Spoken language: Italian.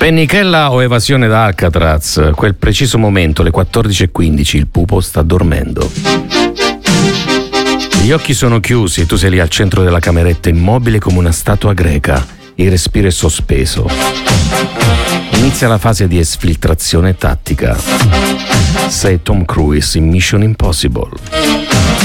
Pennichella o evasione da Alcatraz? Quel preciso momento, le 14:15, il pupo sta dormendo. Gli occhi sono chiusi, tu sei lì al centro della cameretta, immobile come una statua greca. Il respiro è sospeso. Inizia la fase di esfiltrazione tattica. Sei Tom Cruise in Mission Impossible.